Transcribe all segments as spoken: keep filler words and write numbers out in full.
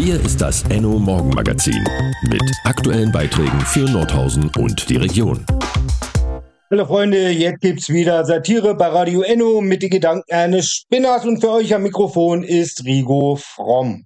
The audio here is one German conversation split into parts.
Hier ist das Enno Morgenmagazin mit aktuellen Beiträgen für Nordhausen und die Region. Hallo Freunde, jetzt gibt's wieder Satire bei Radio Enno mit den Gedanken eines Spinners und für euch am Mikrofon ist Rigo Fromm.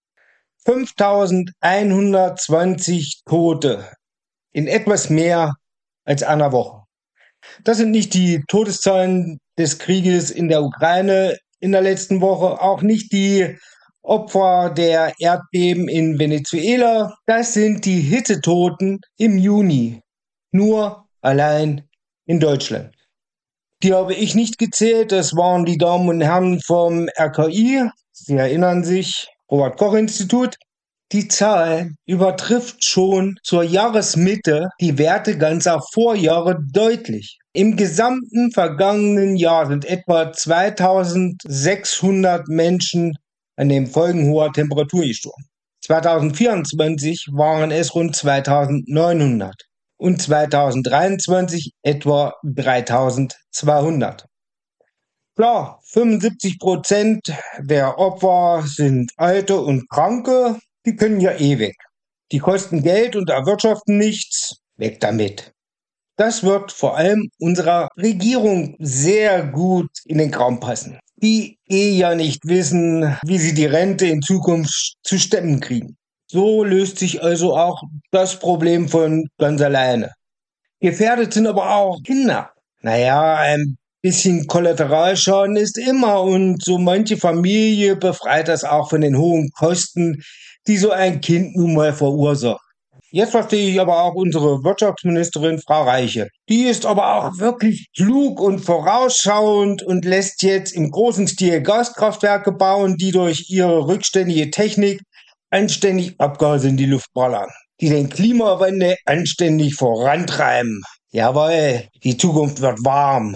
fünftausendeinhundertzwanzig Tote in etwas mehr als einer Woche. Das sind nicht die Todeszahlen des Krieges in der Ukraine in der letzten Woche, auch nicht die Opfer der Erdbeben in Venezuela. Das sind die Hitzetoten im Juni, nur allein in Deutschland. Die habe ich nicht gezählt, das waren die Damen und Herren vom R K I, Sie erinnern sich, Robert-Koch-Institut. Die Zahl übertrifft schon zur Jahresmitte die Werte ganzer Vorjahre deutlich. Im gesamten vergangenen Jahr sind etwa zweitausendsechshundert Menschen an den Folgen hoher Temperatur gestorben. zweitausendvierundzwanzig waren es rund zweitausendneunhundert und zweitausenddreiundzwanzig etwa dreitausendzweihundert. Klar, fünfundsiebzig Prozent der Opfer sind Alte und Kranke, die können ja eh weg. Die kosten Geld und erwirtschaften nichts, weg damit. Das wird vor allem unserer Regierung sehr gut in den Kram passen, die eh ja nicht wissen, wie sie die Rente in Zukunft zu stemmen kriegen. So löst sich also auch das Problem von ganz alleine. Gefährdet sind aber auch Kinder. Naja, ein bisschen Kollateralschaden ist immer und so manche Familie befreit das auch von den hohen Kosten, die so ein Kind nun mal verursacht. Jetzt verstehe ich aber auch unsere Wirtschaftsministerin Frau Reiche. Die ist aber auch wirklich klug und vorausschauend und lässt jetzt im großen Stil Gaskraftwerke bauen, die durch ihre rückständige Technik anständig Abgase in die Luft ballern, die den Klimawandel anständig vorantreiben. Jawohl, die Zukunft wird warm.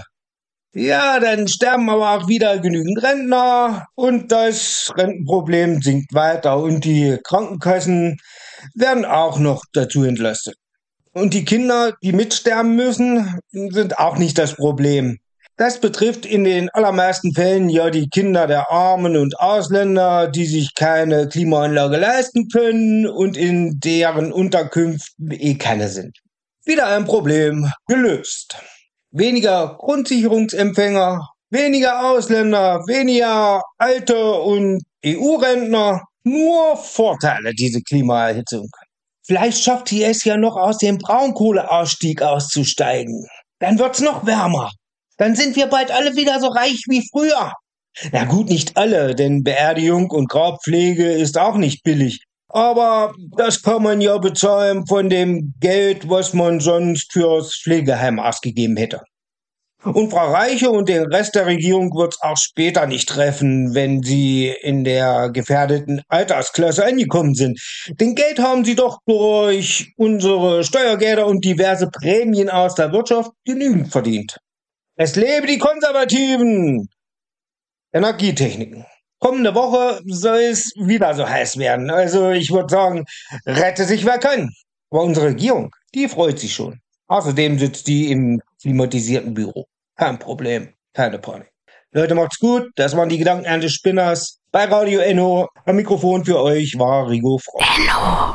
Ja, dann sterben aber auch wieder genügend Rentner und das Rentenproblem sinkt weiter und die Krankenkassen werden auch noch dazu entlastet. Und die Kinder, die mitsterben müssen, sind auch nicht das Problem. Das betrifft in den allermeisten Fällen ja die Kinder der Armen und Ausländer, die sich keine Klimaanlage leisten können und in deren Unterkünften eh keine sind. Wieder ein Problem gelöst. Weniger Grundsicherungsempfänger, weniger Ausländer, weniger Alte und E U-Rentner. Nur Vorteile, diese Klimaerhitzung. Vielleicht schafft sie es ja noch aus dem Braunkohleausstieg auszusteigen. Dann wird's noch wärmer. Dann sind wir bald alle wieder so reich wie früher. Na gut, nicht alle, denn Beerdigung und Grabpflege ist auch nicht billig. Aber das kann man ja bezahlen von dem Geld, was man sonst fürs Pflegeheim ausgegeben hätte. Und Frau Reiche und den Rest der Regierung wird's auch später nicht treffen, wenn sie in der gefährdeten Altersklasse angekommen sind. Denn Geld haben sie doch durch unsere Steuergelder und diverse Prämien aus der Wirtschaft genügend verdient. Es lebe die Konservativen! Energietechniken. Kommende Woche soll es wieder so heiß werden. Also ich würde sagen, rette sich wer kann. Aber unsere Regierung, die freut sich schon. Außerdem sitzt die im klimatisierten Büro. Kein Problem, keine Panik. Leute, macht's gut. Das waren die Gedanken eines Spinners bei Radio Enno. Am Mikrofon für euch war Rigo Fromm. Enno.